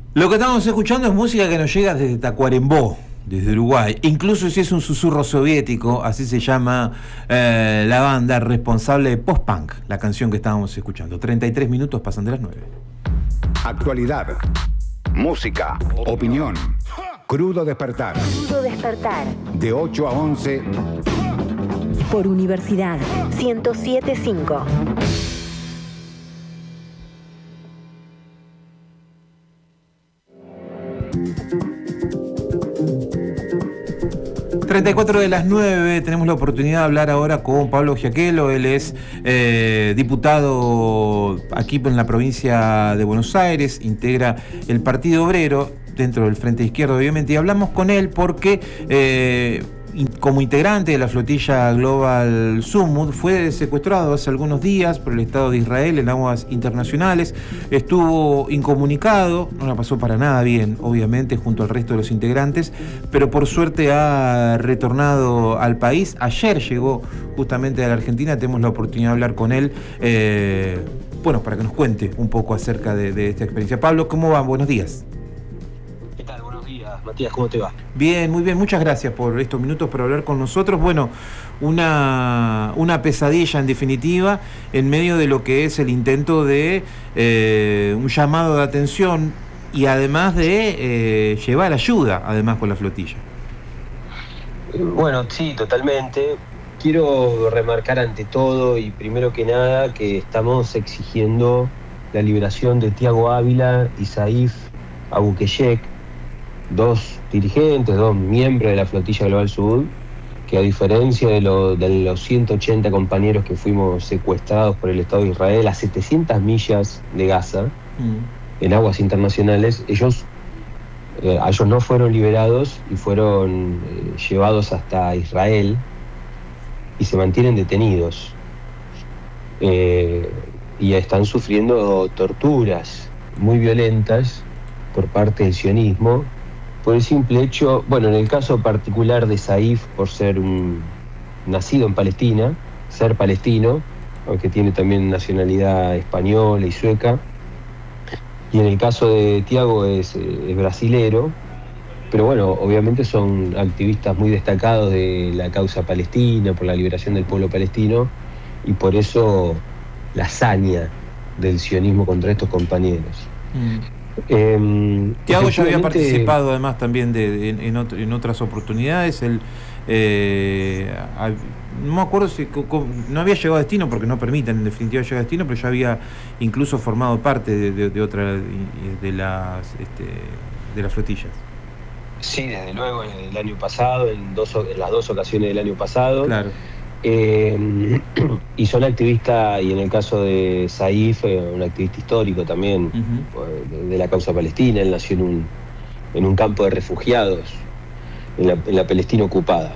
Lo que estamos escuchando es música que nos llega desde Tacuarembó, desde Uruguay. Incluso si es un susurro soviético, así se llama la banda responsable de post-punk, la canción que estábamos escuchando. 33 minutos pasan de las 9. Actualidad, música, opinión. Crudo Despertar. Crudo Despertar. De 8 a 11. Por Universidad 107.5. 34 de las 9, tenemos la oportunidad de hablar ahora con Pablo Giaquelo. Él es diputado aquí en la provincia de Buenos Aires, integra el Partido Obrero dentro del Frente Izquierdo, obviamente, y hablamos con él porque como integrante de la flotilla Global Sumud fue secuestrado hace algunos días por el Estado de Israel en aguas internacionales, estuvo incomunicado, no la pasó para nada bien, obviamente, junto al resto de los integrantes, pero por suerte ha retornado al país. Ayer llegó justamente a la Argentina, tenemos la oportunidad de hablar con él, bueno, para que nos cuente un poco acerca de esta experiencia. Pablo, ¿cómo va? Buenos días. Matías, ¿cómo te va? Bien, muy bien, muchas gracias por estos minutos, por hablar con nosotros. Bueno, una pesadilla en definitiva, en medio de lo que es el intento de un llamado de atención y además de llevar ayuda, además con la flotilla. Bueno, sí, totalmente. Quiero remarcar ante todo y primero que nada que estamos exigiendo la liberación de Tiago Ávila y Saif Abukeyek, dos dirigentes, dos miembros de la flotilla Global Sud, que a diferencia de los 180 compañeros que fuimos secuestrados por el Estado de Israel a 700 millas de Gaza, en aguas internacionales, ellos no fueron liberados y fueron llevados hasta Israel y se mantienen detenidos. Y están sufriendo torturas muy violentas por parte del sionismo, por el simple hecho, bueno, en el caso particular de Saif, por ser nacido en Palestina, ser palestino, aunque tiene también nacionalidad española y sueca, y en el caso de Tiago es brasilero, pero bueno, obviamente son activistas muy destacados de la causa palestina, por la liberación del pueblo palestino, y por eso la hazaña del sionismo contra estos compañeros. Tiago ya había participado además también en otras oportunidades. Él, no me acuerdo si no había llegado a destino, porque no permiten en definitiva llegar a destino, pero ya había incluso formado parte de otra de las flotillas. Sí, desde luego, el año pasado, en las dos ocasiones del año pasado. Claro. Y son activistas, y en el caso de Saif, un activista histórico también, de la causa palestina. Él nació en un campo de refugiados en la Palestina ocupada.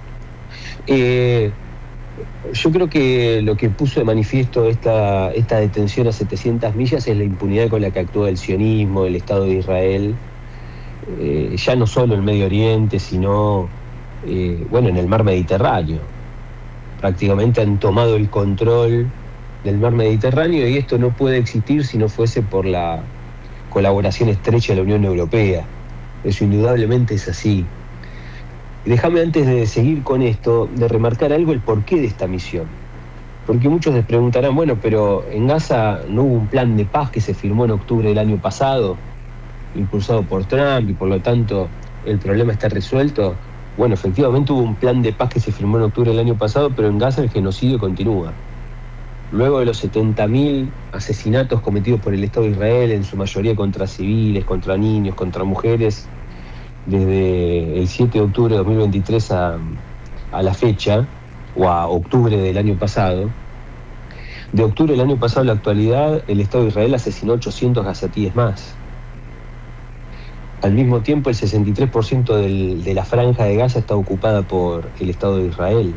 Yo creo que lo que puso de manifiesto esta detención a 700 millas es la impunidad con la que actúa el sionismo, el Estado de Israel, ya no solo en Medio Oriente, sino en el mar Mediterráneo. Prácticamente han tomado el control del mar Mediterráneo, y esto no puede existir si no fuese por la colaboración estrecha de la Unión Europea. Eso indudablemente es así. Y déjame, antes de seguir con esto, de remarcar algo, el porqué de esta misión. Porque muchos les preguntarán, bueno, pero en Gaza no hubo un plan de paz que se firmó en octubre del año pasado, impulsado por Trump, y por lo tanto el problema está resuelto. Bueno, efectivamente hubo un plan de paz que se firmó en octubre del año pasado, pero en Gaza el genocidio continúa. Luego de los 70.000 asesinatos cometidos por el Estado de Israel, en su mayoría contra civiles, contra niños, contra mujeres, desde el 7 de octubre de 2023 a la fecha, o a octubre del año pasado, de octubre del año pasado a la actualidad, el Estado de Israel asesinó 800 gazatíes más. Al mismo tiempo, el 63% de la franja de Gaza está ocupada por el Estado de Israel.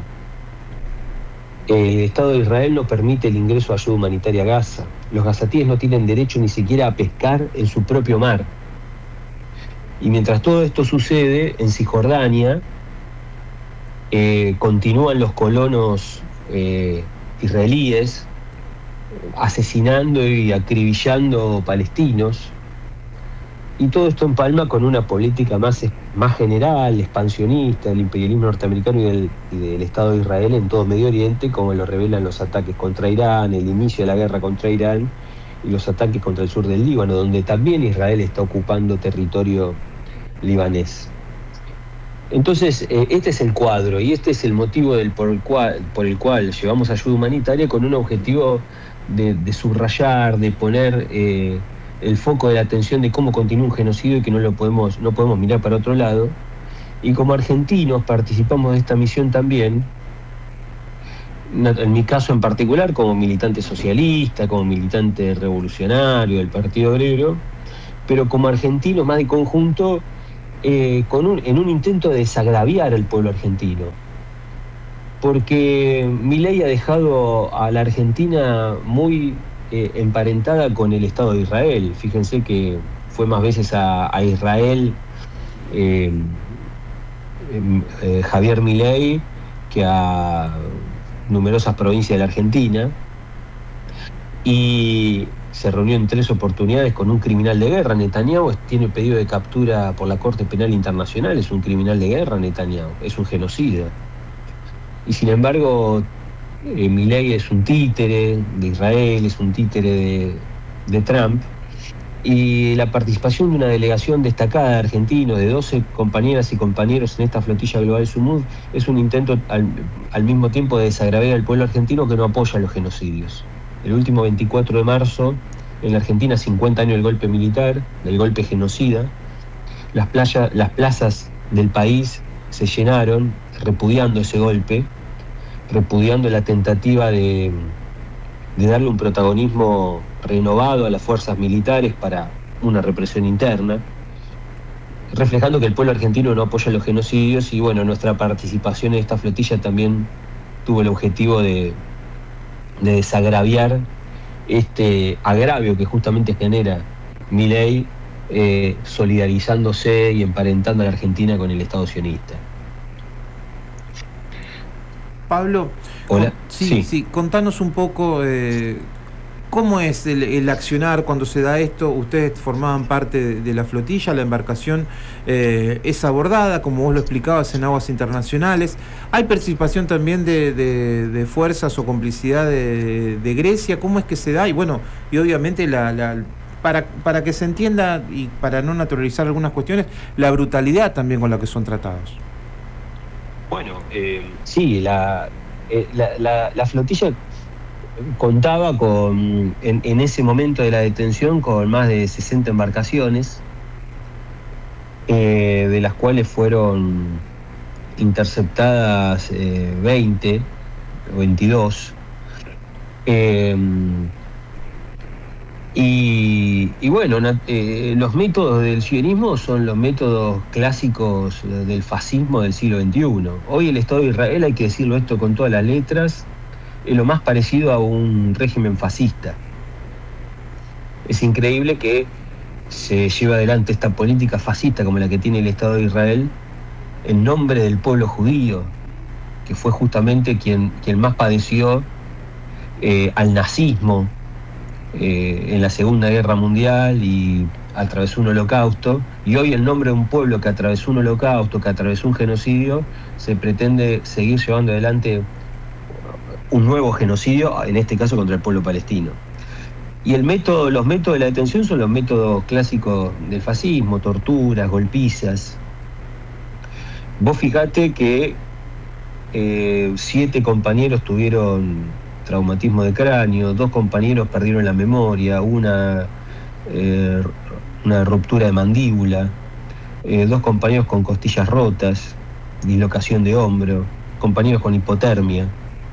El Estado de Israel no permite el ingreso de ayuda humanitaria a Gaza. Los gazatíes no tienen derecho ni siquiera a pescar en su propio mar. Y mientras todo esto sucede, en Cisjordania continúan los colonos israelíes asesinando y acribillando palestinos. Y todo esto empalma con una política más general, expansionista, del imperialismo norteamericano y del Estado de Israel en todo Medio Oriente, como lo revelan los ataques contra Irán, el inicio de la guerra contra Irán y los ataques contra el sur del Líbano, donde también Israel está ocupando territorio libanés. Entonces, este es el cuadro y este es el motivo por el cual llevamos ayuda humanitaria, con un objetivo de subrayar, de poner el foco de la atención de cómo continúa un genocidio y que no podemos mirar para otro lado. Y como argentinos participamos de esta misión también, en mi caso en particular como militante socialista, como militante revolucionario del Partido Obrero, pero como argentinos más de conjunto, en un intento de desagraviar al pueblo argentino. Porque Milei ha dejado a la Argentina muy emparentada con el Estado de Israel. Fíjense que fue más veces a Israel Javier Milei que a numerosas provincias de la Argentina, y se reunió en 3 oportunidades con un criminal de guerra. Netanyahu tiene pedido de captura por la Corte Penal Internacional, es un criminal de guerra Netanyahu, es un genocida. Y sin embargo, Milei es un títere de Israel, es un títere de Trump, y la participación de una delegación destacada de argentinos, de 12 compañeras y compañeros en esta flotilla global Sumud, es un intento al mismo tiempo de desagraviar al pueblo argentino que no apoya los genocidios. El último 24 de marzo, en la Argentina, 50 años del golpe militar, del golpe genocida, las plazas del país se llenaron repudiando ese golpe, repudiando la tentativa de darle un protagonismo renovado a las fuerzas militares para una represión interna, reflejando que el pueblo argentino no apoya los genocidios. Y bueno, nuestra participación en esta flotilla también tuvo el objetivo de desagraviar este agravio que justamente genera Milei, solidarizándose y emparentando a la Argentina con el Estado sionista. Pablo, hola. Sí, contanos un poco cómo es el accionar cuando se da esto. Ustedes formaban parte de la flotilla, la embarcación es abordada, como vos lo explicabas, en aguas internacionales. ¿Hay participación también de fuerzas o complicidad de Grecia? ¿Cómo es que se da? Y bueno, y obviamente para que se entienda y para no naturalizar algunas cuestiones, la brutalidad también con la que son tratados. Bueno, sí, la flotilla contaba en ese momento de la detención con más de 60 embarcaciones, de las cuales fueron interceptadas 20 o 22. Y bueno, los métodos del sionismo son los métodos clásicos del fascismo del siglo XXI. Hoy el Estado de Israel, hay que decirlo esto con todas las letras, es lo más parecido a un régimen fascista. Es increíble que se lleve adelante esta política fascista como la que tiene el Estado de Israel en nombre del pueblo judío, que fue justamente quien más padeció al nazismo en la Segunda Guerra Mundial y atravesó un holocausto. Y hoy, en nombre de un pueblo que atravesó un holocausto, que atravesó un genocidio, se pretende seguir llevando adelante un nuevo genocidio, en este caso contra el pueblo palestino. Y los métodos de la detención son los métodos clásicos del fascismo: torturas, golpizas. Vos fijate que 7 compañeros tuvieron traumatismo de cráneo, 2 compañeros perdieron la memoria, una ruptura de mandíbula, 2 compañeros con costillas rotas, dislocación de hombro, compañeros con hipotermia.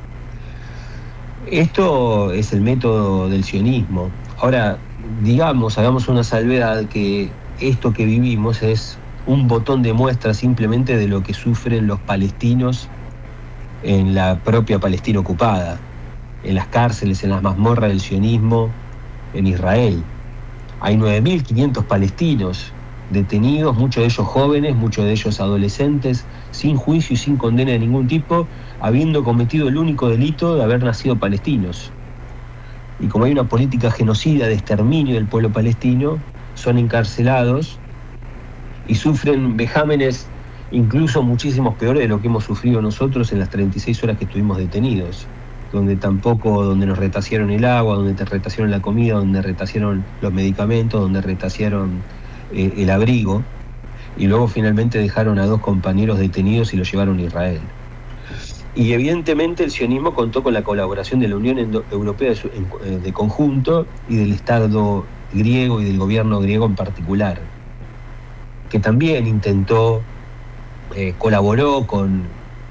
Esto es el método del sionismo. Ahora, hagamos una salvedad, que esto que vivimos es un botón de muestra simplemente de lo que sufren los palestinos en la propia Palestina ocupada, en las cárceles, en las mazmorras del sionismo en Israel. Hay 9.500 palestinos detenidos, muchos de ellos jóvenes, muchos de ellos adolescentes, sin juicio y sin condena de ningún tipo, habiendo cometido el único delito de haber nacido palestinos. Y como hay una política genocida de exterminio del pueblo palestino, son encarcelados y sufren vejámenes incluso muchísimos peores de lo que hemos sufrido nosotros en las 36 horas que estuvimos detenidos, donde nos retasearon el agua, donde te retasearon la comida, donde retasearon los medicamentos, donde retasearon el abrigo, y luego finalmente dejaron a 2 compañeros detenidos y los llevaron a Israel. Y evidentemente el sionismo contó con la colaboración de la Unión Europea de conjunto y del Estado griego y del gobierno griego en particular, que también colaboró con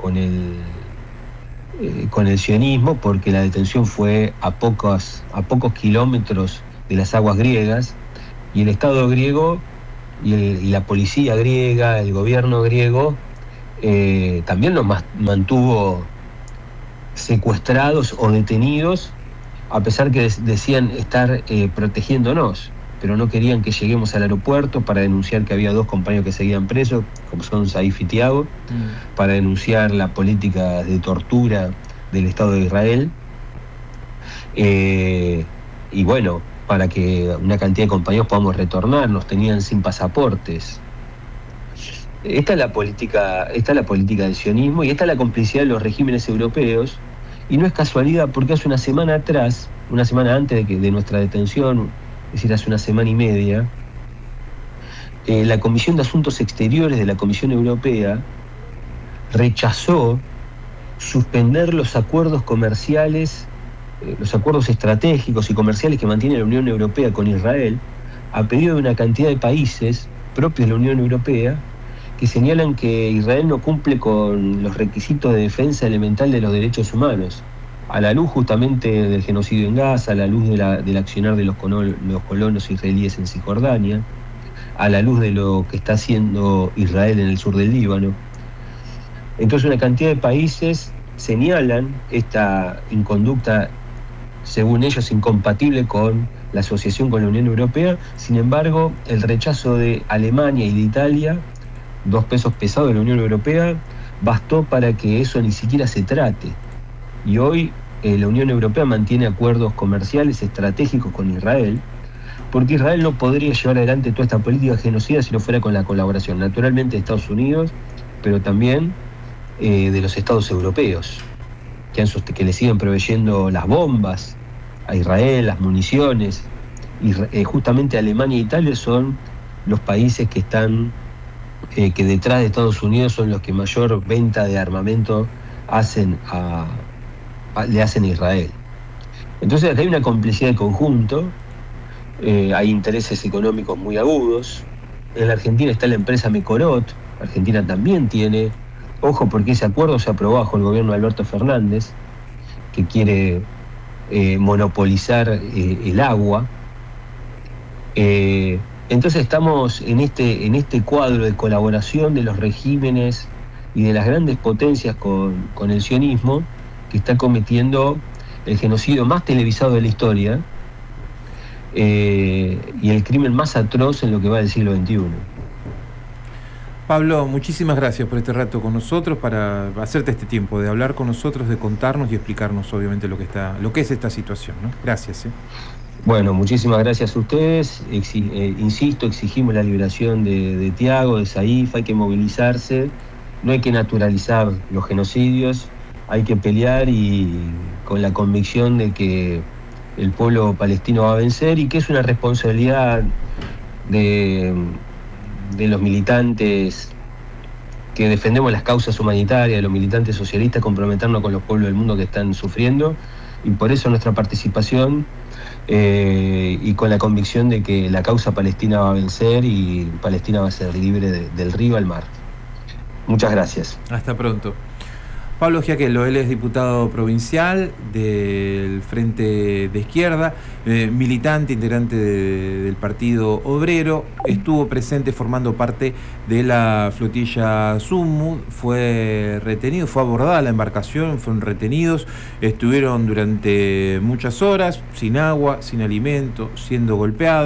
el sionismo, porque la detención fue a pocos kilómetros de las aguas griegas, y el Estado griego y la policía griega, el gobierno griego, también los mantuvo secuestrados o detenidos, a pesar que decían estar protegiéndonos, pero no querían que lleguemos al aeropuerto para denunciar que había 2 compañeros que seguían presos, como son Saif y Tiago, para denunciar la política de tortura del Estado de Israel, y bueno, para que una cantidad de compañeros podamos retornar. Nos tenían sin pasaportes. Esta es la política del sionismo, y esta es la complicidad de los regímenes europeos, y no es casualidad, porque hace una semana antes de nuestra detención, es decir, hace una semana y media, la Comisión de Asuntos Exteriores de la Comisión Europea rechazó suspender los acuerdos comerciales, los acuerdos estratégicos y comerciales que mantiene la Unión Europea con Israel, a pedido de una cantidad de países propios de la Unión Europea, que señalan que Israel no cumple con los requisitos de defensa elemental de los derechos humanos, a la luz justamente del genocidio en Gaza, a la luz del accionar de los colonos israelíes en Cisjordania, a la luz de lo que está haciendo Israel en el sur del Líbano. Entonces una cantidad de países señalan esta inconducta, según ellos, incompatible con la asociación con la Unión Europea. Sin embargo, el rechazo de Alemania y de Italia, 2 pesos pesados de la Unión Europea, bastó para que eso ni siquiera se trate. Y hoy la Unión Europea mantiene acuerdos comerciales estratégicos con Israel, porque Israel no podría llevar adelante toda esta política genocida si no fuera con la colaboración, naturalmente, de Estados Unidos, pero también de los estados europeos, que le siguen proveyendo las bombas a Israel, las municiones. Y justamente Alemania e Italia son los países que están, que detrás de Estados Unidos son los que mayor venta de armamento le hacen a Israel. Entonces acá hay una complicidad de conjunto, hay intereses económicos muy agudos. En la Argentina está la empresa Mecorot. Argentina también tiene, ojo, porque ese acuerdo se aprobó bajo el gobierno de Alberto Fernández, que quiere monopolizar el agua. Entonces estamos en este cuadro de colaboración de los regímenes y de las grandes potencias con el sionismo, que está cometiendo el genocidio más televisado de la historia, y el crimen más atroz en lo que va del siglo XXI. Pablo, muchísimas gracias por este rato con nosotros, para hacerte este tiempo de hablar con nosotros, de contarnos y explicarnos obviamente lo que es esta situación, ¿no? Gracias. Bueno, muchísimas gracias a ustedes. Insisto, exigimos la liberación de Tiago, de Saif. Hay que movilizarse, no hay que naturalizar los genocidios, hay que pelear, y con la convicción de que el pueblo palestino va a vencer, y que es una responsabilidad de los militantes que defendemos las causas humanitarias, de los militantes socialistas, comprometernos con los pueblos del mundo que están sufriendo, y por eso nuestra participación, y con la convicción de que la causa palestina va a vencer y Palestina va a ser libre del río al mar. Muchas gracias. Hasta pronto. Pablo Giaquello, él es diputado provincial del Frente de Izquierda, militante, integrante del Partido Obrero, estuvo presente formando parte de la flotilla Zumud, fue retenido, fue abordada la embarcación, fueron retenidos, estuvieron durante muchas horas, sin agua, sin alimento, siendo golpeados.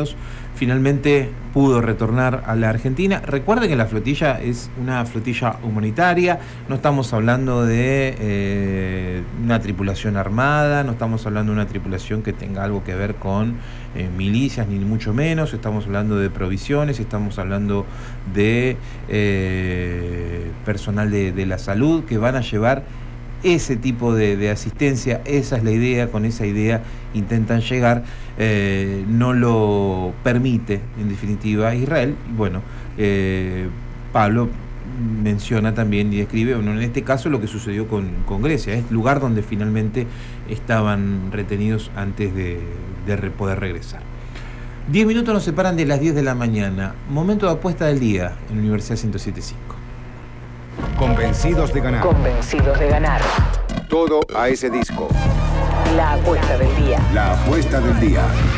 finalmente pudo retornar a la Argentina. Recuerden que la flotilla es una flotilla humanitaria, no estamos hablando de una tripulación armada, no estamos hablando de una tripulación que tenga algo que ver con milicias, ni mucho menos, estamos hablando de provisiones, estamos hablando de personal de la salud que van a llevar ese tipo de asistencia. Esa es la idea, con esa idea intentan llegar, no lo permite en definitiva Israel. Y bueno, Pablo menciona también y describe, bueno, en este caso lo que sucedió con Grecia, es el lugar donde finalmente estaban retenidos antes de poder regresar. 10 minutos nos separan de las 10 de la mañana, momento de apuesta del día en la Universidad 107.5. Convencidos de ganar. Convencidos de ganar. Todo a ese disco. La apuesta del día. La apuesta del día.